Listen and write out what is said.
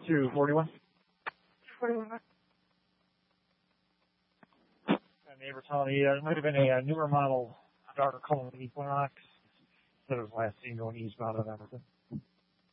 241. 41. Neighbor telling me it might have been a newer model, darker color Equinox, instead of last seen going eastbound on Emerson.